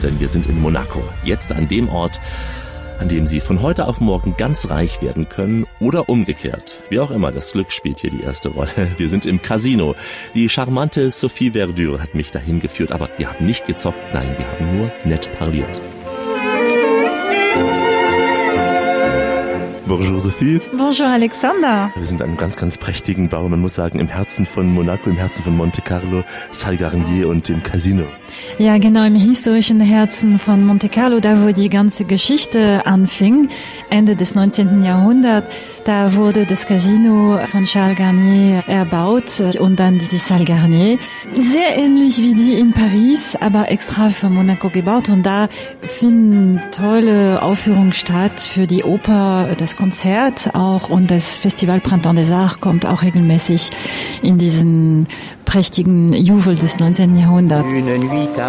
denn wir sind in Monaco. Jetzt an dem Ort, an dem Sie von heute auf morgen ganz reich werden können oder umgekehrt. Wie auch immer, das Glück spielt hier die erste Rolle. Wir sind im Casino. Die charmante Sophie Verdure hat mich dahin geführt, aber wir haben nicht gezockt, nein, wir haben nur nett parliert. Bonjour Sophie. Bonjour Alexander. Wir sind an einem ganz, ganz prächtigen Bau, man muss sagen, im Herzen von Monaco, im Herzen von Monte Carlo, Salle Garnier und dem Casino. Ja, genau, im historischen Herzen von Monte Carlo, da wo die ganze Geschichte anfing, Ende des 19. Jahrhunderts, da wurde das Casino von Charles Garnier erbaut und dann die Salle Garnier. Sehr ähnlich wie die in Paris, aber extra für Monaco gebaut und da finden tolle Aufführungen statt für die Oper, das Konzert auch und das Festival Printemps des Arts kommt auch regelmäßig in diesen prächtigen Juwel des 19. Jahrhunderts. Une nuit à